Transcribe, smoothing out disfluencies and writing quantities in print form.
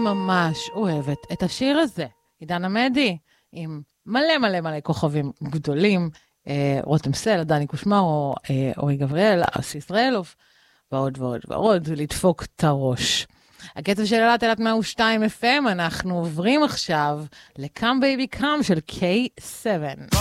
ממש אוהבת את השיר הזה. עידן עמדי, עם מלא מלא מלא כוכבים גדולים, רותם סלע, דני קושמרו, אורי גבריאל, אסי ישראלוב, ועוד ועוד ועוד, לדפוק את הראש. הקצב של אלת 102 FM, אנחנו עוברים עכשיו ל-Come Baby Come של K7.